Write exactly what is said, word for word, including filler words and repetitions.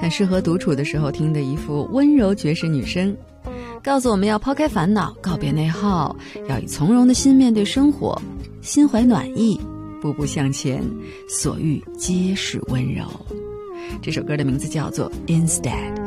很适合独处的时候听的一副温柔爵士女声，告诉我们要抛开烦恼，告别内耗，要以从容的心面对生活，心怀暖意，步步向前，所遇皆是温柔。这首歌的名字叫做 Instead。